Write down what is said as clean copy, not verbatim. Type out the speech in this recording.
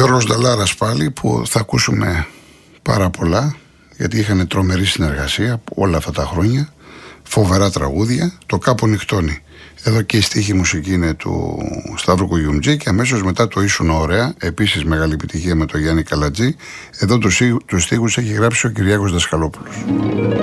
Γιώργος Νταλάρας πάλι, που θα ακούσουμε πάρα πολλά, γιατί είχαν τρομερή συνεργασία όλα αυτά τα χρόνια. Φοβερά τραγούδια. Το Κάπου Νυχτώνει. Εδώ και η στίχη μουσική είναι του Σταύρου Κουγιουμτζή και αμέσως μετά το Ήσουν Ωραία, επίσης μεγάλη επιτυχία με τον Γιάννη Καλατζή. Εδώ τους στίχους έχει γράψει ο Κυριάκος Δασκαλόπουλος.